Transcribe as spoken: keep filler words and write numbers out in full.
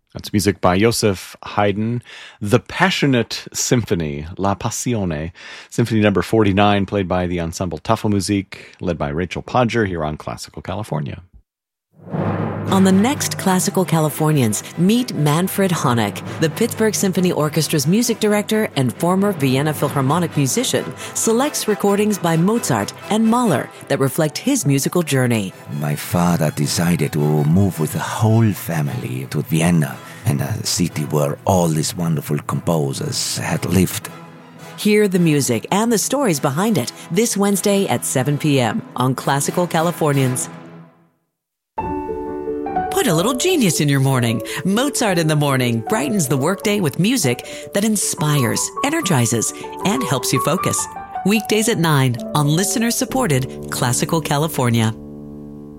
That's music by Joseph Haydn. The Passionate Symphony, La Passione, Symphony number forty-nine, played by the ensemble Tafelmusik, led by Rachel Podger here on Classical California. On the next Classical Californians, meet Manfred Honeck, the Pittsburgh Symphony Orchestra's music director and former Vienna Philharmonic musician, selects recordings by Mozart and Mahler that reflect his musical journey. My father decided to move with the whole family to Vienna, and a city where all these wonderful composers had lived. Hear the music and the stories behind it this Wednesday at seven p.m. on Classical Californians. Put a little genius in your morning. Mozart in the Morning brightens the workday with music that inspires, energizes, and helps you focus. Weekdays at nine on listener-supported Classical California.